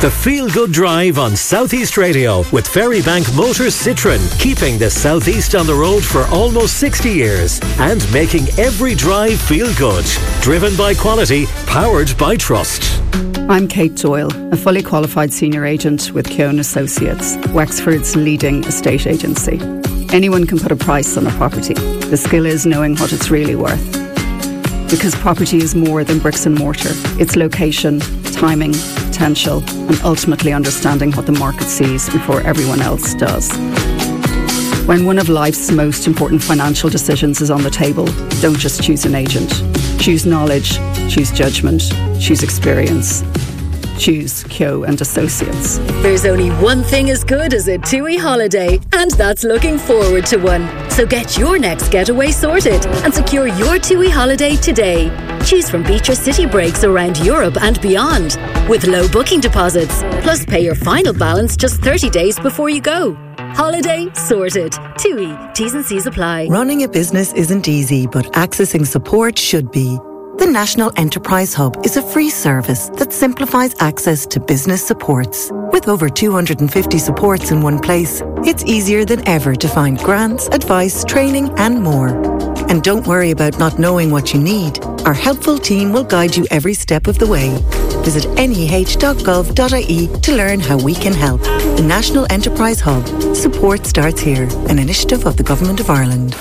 The Feel Good Drive on Southeast Radio with Ferrybank Motors Citroën, keeping the Southeast on the road for almost 60 years and making every drive feel good. Driven by quality, powered by trust. I'm Kate Doyle, a fully qualified senior agent with Keown Associates, Wexford's leading estate agency. Anyone can put a price on a property. The skill is knowing what it's really worth. Because property is more than bricks and mortar. It's location, timing, potential, and ultimately understanding what the market sees before everyone else does. When one of life's most important financial decisions is on the table, don't just choose an agent. Choose knowledge, choose judgment, choose experience. Choose Keown and Associates. There's only one thing as good as a TUI holiday, and that's looking forward to one. So get your next getaway sorted and secure your TUI holiday today. Choose from beach or city breaks around Europe and beyond, with low booking deposits. Plus pay your final balance just 30 days before you go. Holiday sorted. TUI. T's and C's apply. Running a business isn't easy, but accessing support should be. The National Enterprise Hub is a free service that simplifies access to business supports. With over 250 supports in one place, it's easier than ever to find grants, advice, training and more. And don't worry about not knowing what you need. Our helpful team will guide you every step of the way. Visit neh.gov.ie to learn how we can help. The National Enterprise Hub. Support starts here. An initiative of the Government of Ireland.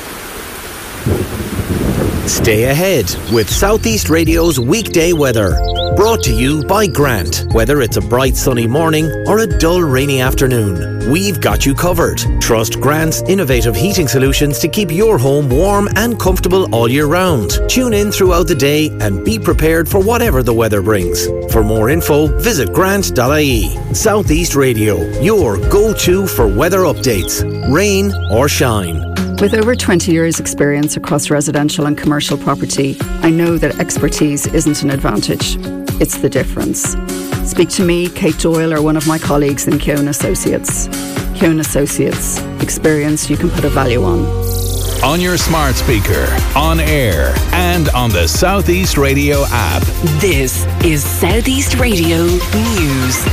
Stay ahead with Southeast Radio's weekday weather. Brought to you by Grant. Whether it's a bright sunny morning or a dull rainy afternoon, we've got you covered. Trust Grant's innovative heating solutions to keep your home warm and comfortable all year round. Tune in throughout the day and be prepared for whatever the weather brings. For more info, visit grant.ie. Southeast Radio, your go-to for weather updates, rain or shine. With over 20 years' experience across residential and commercial property, I know that expertise isn't an advantage. It's the difference. Speak to me, Kate Doyle, or one of my colleagues in Keown Associates. Keown Associates. Experience you can put a value on. On your smart speaker, on air, and on the Southeast Radio app. This is Southeast Radio News.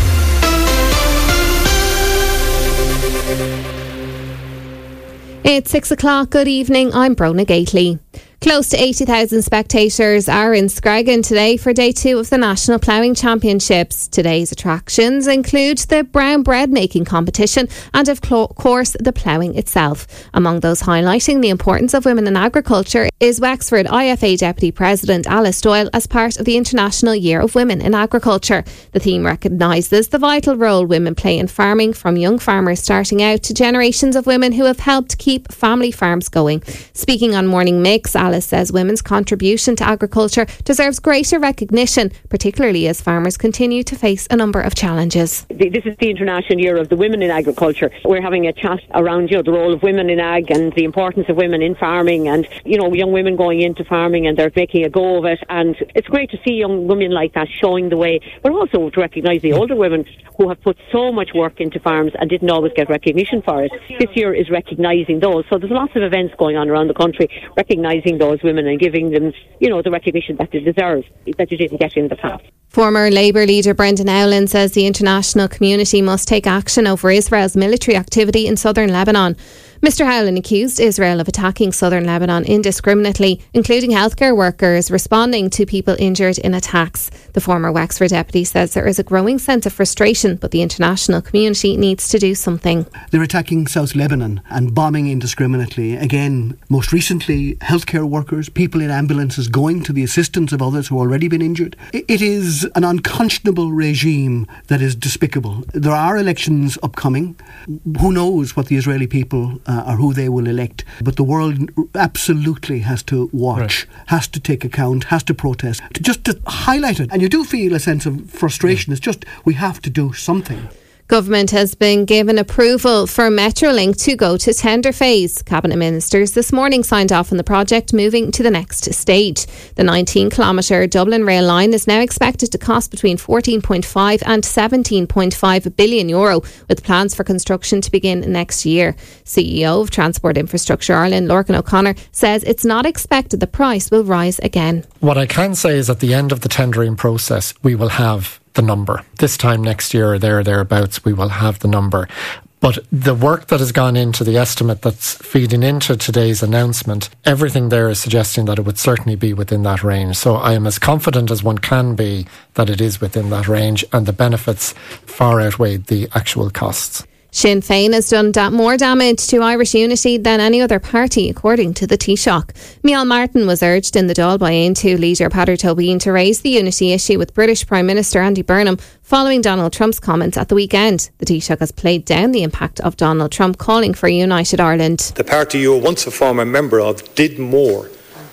It's 6 o'clock. Good evening. I'm Brona Gately. Close to 80,000 spectators are in Screggan today for day 2 of the National Ploughing Championships. Today's attractions include the brown bread making competition and, of course, the ploughing itself. Among those highlighting the importance of women in agriculture is Wexford IFA Deputy President Alice Doyle as part of the International Year of Women in Agriculture. The theme recognises the vital role women play in farming, from young farmers starting out to generations of women who have helped keep family farms going. Speaking on Morning Mix, Alice says women's contribution to agriculture deserves greater recognition, particularly as farmers continue to face a number of challenges. This is the International Year of the Women in Agriculture. We're having a chat around the role of women in ag and the importance of women in farming, and young women going into farming and they're making a go of it, and it's great to see young women like that showing the way, but also to recognise the older women who have put so much work into farms and didn't always get recognition for it. This year is recognising those, so there's lots of events going on around the country recognising those women and giving them, the recognition that they deserve, that they didn't get in the past. Former Labour leader Brendan Howlin says the international community must take action over Israel's military activity in southern Lebanon. Mr Howlin accused Israel of attacking southern Lebanon indiscriminately, including healthcare workers responding to people injured in attacks. The former Wexford deputy says there is a growing sense of frustration, but the international community needs to do something. They're attacking South Lebanon and bombing indiscriminately. Again, most recently, healthcare workers, people in ambulances going to the assistance of others who have already been injured. It is an unconscionable regime that is despicable. There are elections upcoming. Who knows what the Israeli people or who they will elect, but the world absolutely has to watch, has to take account, has to protest, just to highlight it. And you do feel a sense of frustration. It's just, we have to do something. Government has been given approval for Metrolink to go to tender phase. Cabinet ministers this morning signed off on the project, moving to the next stage. The 19-kilometre Dublin rail line is now expected to cost between 14.5 and 17.5 billion euro, with plans for construction to begin next year. CEO of Transport Infrastructure Ireland, Lorcan O'Connor, says it's not expected the price will rise again. What I can say is at the end of the tendering process, we will have the number. This time next year or thereabouts, we will have the number. But the work that has gone into the estimate that's feeding into today's announcement, everything there is suggesting that it would certainly be within that range. So I am as confident as one can be that it is within that range, and the benefits far outweigh the actual costs. Sinn Féin has done more damage to Irish unity than any other party, according to the Taoiseach. Micheál Martin was urged in the Dáil by Aontú leader Peadar Tóibín to raise the unity issue with British Prime Minister Andy Burnham following Donald Trump's comments at the weekend. The Taoiseach has played down the impact of Donald Trump calling for a united Ireland. The party you were once a former member of did more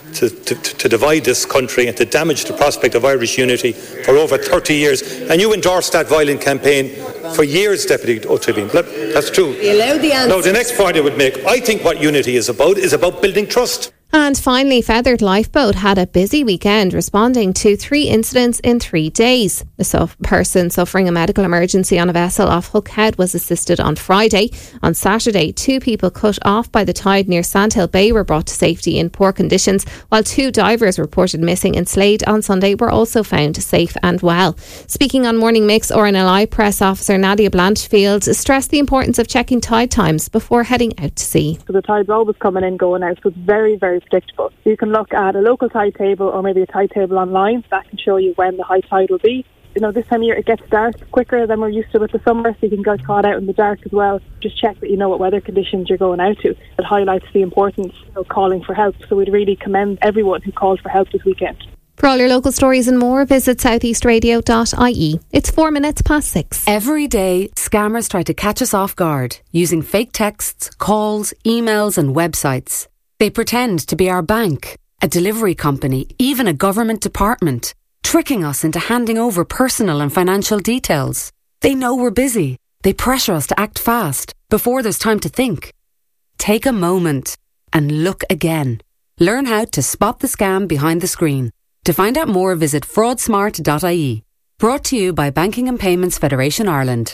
to divide this country and to damage the prospect of Irish unity for over 30 years. And you endorsed that violent campaign for years, Deputy Tóibín. That's true. No, the next point I would make, I think what unity is about building trust. And finally, Feathered Lifeboat had a busy weekend responding to 3 incidents in 3 days. A person suffering a medical emergency on a vessel off Hook Head was assisted on Friday. On Saturday, 2 people cut off by the tide near Sandhill Bay were brought to safety in poor conditions, while 2 divers reported missing in Slade on Sunday were also found safe and well. Speaking on Morning Mix, RNLI Press Officer Nadia Blanchfield stressed the importance of checking tide times before heading out to sea. So the tide's always coming in, going out, so it's very, very predictable. You can look at a local tide table or maybe a tide table online that can show you when the high tide will be. You know, this time of year it gets dark quicker than we're used to with the summer, so you can get caught out in the dark as well. Just check that you know what weather conditions you're going out to. It highlights the importance of calling for help, so we'd really commend everyone who called for help this weekend. For all your local stories and more, visit southeastradio.ie. It's 4 minutes past 6. Every day, scammers try to catch us off guard using fake texts, calls, emails and websites. They pretend to be our bank, a delivery company, even a government department, tricking us into handing over personal and financial details. They know we're busy. They pressure us to act fast before there's time to think. Take a moment and look again. Learn how to spot the scam behind the screen. To find out more, visit fraudsmart.ie. Brought to you by Banking and Payments Federation Ireland.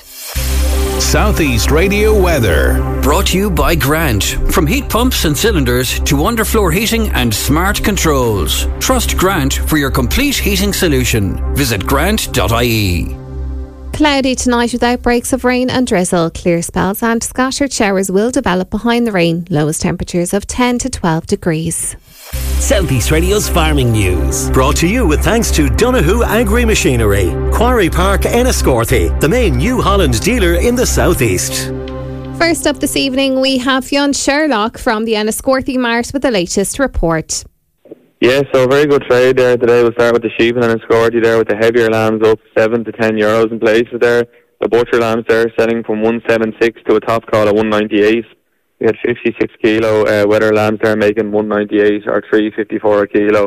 Southeast Radio weather. Brought to you by Grant. From heat pumps and cylinders to underfloor heating and smart controls. Trust Grant for your complete heating solution. Visit grant.ie. Cloudy tonight with outbreaks of rain and drizzle. Clear spells and scattered showers will develop behind the rain. Lowest temperatures of 10 to 12 degrees. Southeast Radio's Farming News. Brought to you with thanks to Donoghue Agri Machinery. Quarry Park, Enniscorthy, the main New Holland dealer in the southeast. First up this evening, we have Fionn Sherlock from the Enniscorthy Mart with the latest report. Yeah, so very good trade there today. We'll start with the sheep and Enniscorthy there with the heavier lambs up 7 to 10 euros in places there. The butcher lambs there selling from 176 to a top call of 198. We had 56 kilo wether lambs there making 198 or 354 a kilo,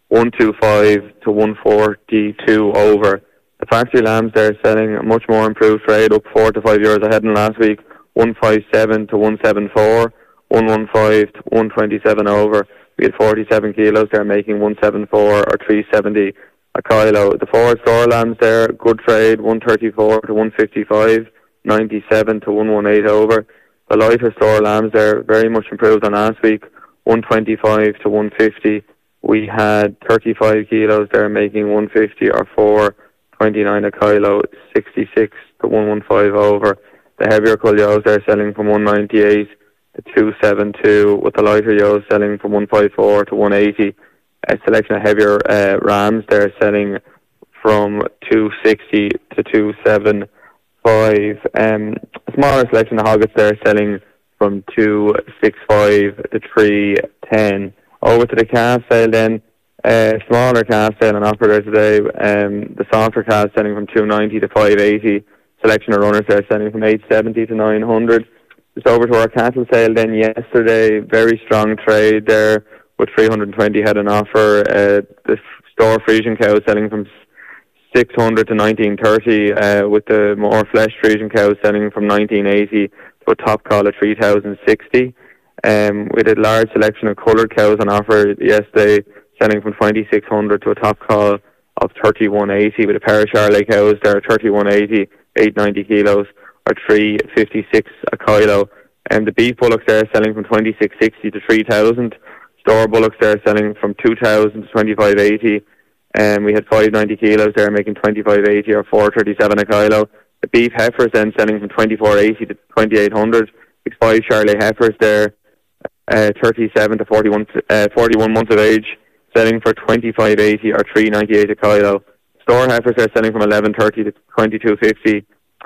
125 to 142 over. The factory lambs there selling a much more improved trade, up 4 to 5 euros ahead than last week, 157 to 174, 115 to 127 over. We had 47 kilos there making 174 or 370 a kilo. The forward store lambs there, good trade, 134 to 155, 97 to 118 over. The lighter store lambs there very much improved on last week, 125 to 150. We had 35 kilos there making 150 or 429 a kilo, 66 to 115 over. The heavier cull yos there selling from 198 to 272, with the lighter yos selling from 154 to 180. A selection of heavier rams there selling from 260 to 275. A smaller selection of hoggets there selling from 265 to 310. Over to the calf sale then, smaller calf sale on offer there today. The softer calf selling from 290 to 580. Selection of runners there selling from 870 to 900. Just over to our cattle sale then yesterday, very strong trade there with 320 head on offer. The store Frisian cow selling from 600 to 1930, with the more flesh Frisian cows selling from 1980 to a top call of 3060. We did a large selection of coloured cows on offer yesterday, selling from 2600 to a top call of 3180, with a pair of Charolais cows there, 3180, 890 kilos, or 356 a kilo. And the beef bullocks there selling from 2660 to 3000. Store bullocks there selling from 2000 to 2580. We had 590 kilos there, making 25.80 or 4.37 a kilo. The beef heifers then selling from 24.80 to 2800. 5 Charolais heifers there, 37 to 41 months of age, selling for 25.80 or 3.98 a kilo. Store heifers are selling from 11.30 to 22.50.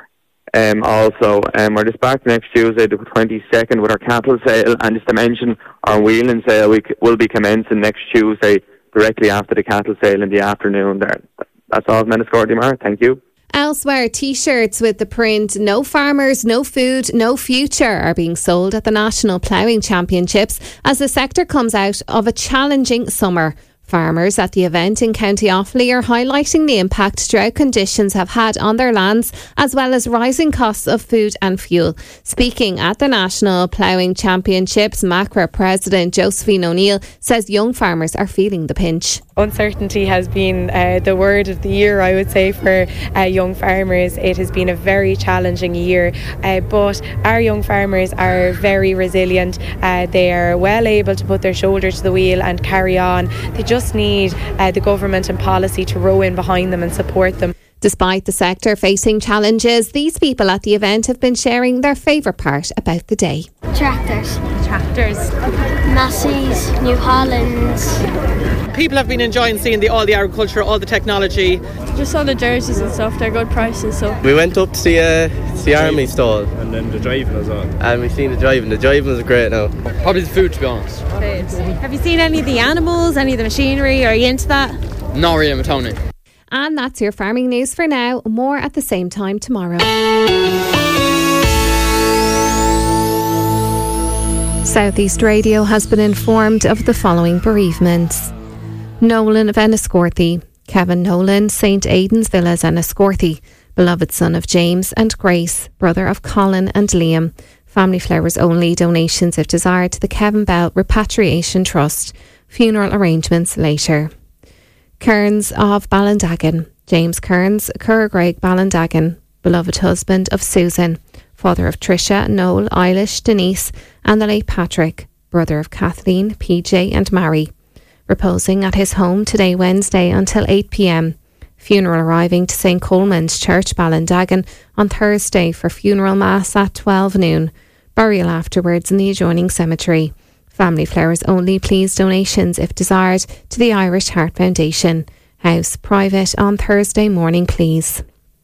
We're just back next Tuesday, the 22nd, with our cattle sale, and just to mention, our wheeling sale will be commencing next Tuesday, directly after the cattle sale in the afternoon there. That's all from Enniscorthy, Mar. Thank you. Elsewhere, T-shirts with the print "No Farmers, No Food, No Future" are being sold at the National Ploughing Championships as the sector comes out of a challenging summer. Farmers at the event in County Offaly are highlighting the impact drought conditions have had on their lands, as well as rising costs of food and fuel. Speaking at the National Ploughing Championships, MACRA President Josephine O'Neill says young farmers are feeling the pinch. Uncertainty has been the word of the year, I would say, for young farmers. It has been a very challenging year, but our young farmers are very resilient. They are well able to put their shoulder to the wheel and carry on. They just need the government and policy to row in behind them and support them. Despite the sector facing challenges, these people at the event have been sharing their favourite part about the day. Tractors. Massey's, New Hollands. People have been enjoying seeing all the agriculture, all the technology. Just all the jerseys and stuff, they're good prices. So we went up to see the army stall. And then the driving as well. And we've seen the driving. The driving was great now. Probably the food, to be honest. Have you seen any of the animals, any of the machinery? Are you into that? Not really, I'm a Tony. And that's your farming news for now. More at the same time tomorrow. South East Radio has been informed of the following bereavements. Nolan of Enniscorthy, Kevin Nolan, St Aidan's Villas, Enniscorthy, beloved son of James and Grace, brother of Colin and Liam. Family flowers only, donations if desired to the Kevin Bell Repatriation Trust. Funeral arrangements later. Kearns of Ballindagan, James Kearns, Curragreig Ballindagan, beloved husband of Susan, father of Tricia, Noel, Eilish, Denise and the late Patrick, brother of Kathleen, PJ and Mary. Reposing at his home today Wednesday until 8 p.m. Funeral arriving to St Coleman's Church, Ballindagan on Thursday for funeral mass at 12 noon. Burial afterwards in the adjoining cemetery. Family flowers only, please, donations if desired to the Irish Heart Foundation. House private on Thursday morning, please.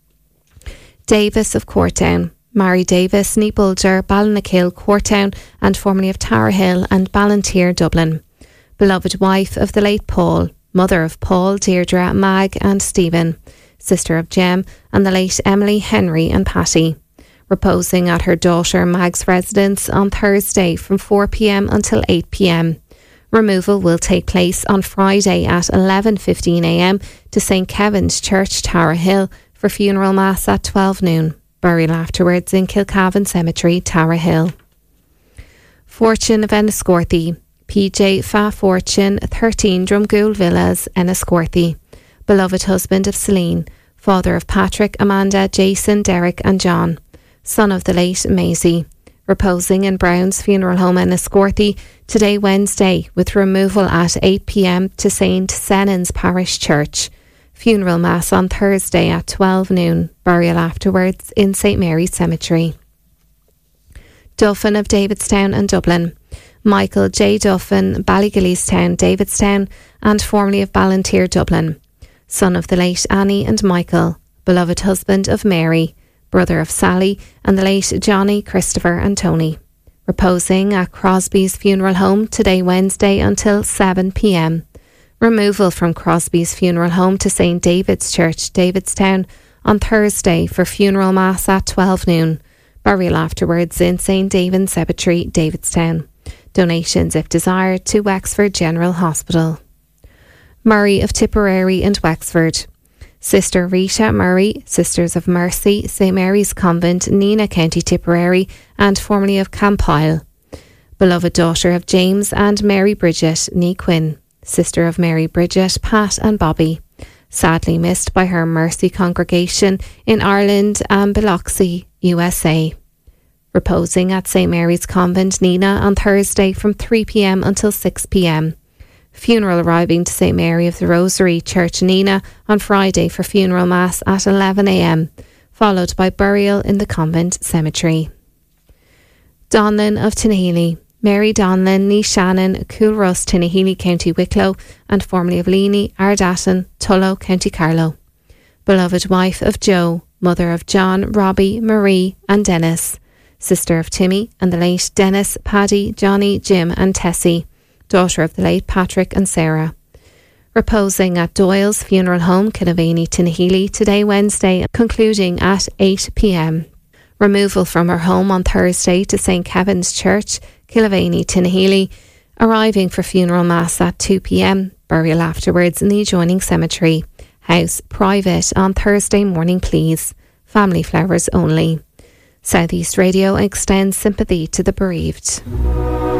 Davis of Courtown, Mary Davis, Neepulger, Ballinackill, Courtown and formerly of Tower Hill and Ballantyre, Dublin. Beloved wife of the late Paul, mother of Paul, Deirdre, Mag and Stephen, sister of Jem and the late Emily, Henry and Patty. Reposing at her daughter Mag's residence on Thursday from 4 p.m. until 8 p.m. Removal will take place on Friday at 11:15 a.m. to St Kevin's Church, Tower Hill for funeral mass at 12 noon. Burial afterwards in Kilcavan Cemetery, Tower Hill. Fortune of Enniscorthy, PJ Fa Fortune, 13 Drumgool Villas, Enniscorthy. Beloved husband of Celine, father of Patrick, Amanda, Jason, Derek and John. Son of the late Maisie. Reposing in Brown's Funeral Home Enniscorthy today Wednesday with removal at 8 p.m. to St Senan's Parish Church. Funeral mass on Thursday at 12 noon. Burial afterwards in St Mary's Cemetery. Duffin of Davidstown and Dublin. Michael J. Duffin, Ballygillistown, Davidstown and formerly of Ballantyre, Dublin. Son of the late Annie and Michael. Beloved husband of Mary, brother of Sally and the late Johnny, Christopher and Tony. Reposing at Crosby's Funeral Home today Wednesday until 7 p.m. Removal from Crosby's Funeral Home to St David's Church, Davidstown on Thursday for funeral mass at 12 noon. Burial afterwards in St David's Cemetery, Davidstown. Donations if desired to Wexford General Hospital. Murray of Tipperary and Wexford. Sister Rita Murray, Sisters of Mercy, St Mary's Convent, Nina, County Tipperary and formerly of Campile. Beloved daughter of James and Mary Bridget, Nee Quinn. Sister of Mary Bridget, Pat and Bobby. Sadly missed by her Mercy congregation in Ireland and Biloxi, USA. Reposing at St Mary's Convent, Nina on Thursday from 3 p.m. until 6 p.m. Funeral arriving to St Mary of the Rosary Church Nina on Friday for funeral mass at 11 a.m, followed by burial in the convent cemetery. Donlan of Tinahely. Mary Donlan, ní Shannon, Coolruss, Tinahely, County Wicklow, and formerly of Leany, Ardatan, Tullow, County Carlow. Beloved wife of Joe, mother of John, Robbie, Marie and Dennis, sister of Timmy and the late Dennis, Paddy, Johnny, Jim and Tessie, daughter of the late Patrick and Sarah. Reposing at Doyle's Funeral Home, Killavany, Tinahely, today Wednesday, concluding at 8 p.m. Removal from her home on Thursday to St Kevin's Church, Killavany, Tinahely, arriving for funeral mass at 2 p.m, burial afterwards in the adjoining cemetery. House private on Thursday morning, please. Family flowers only. South East Radio extends sympathy to the bereaved.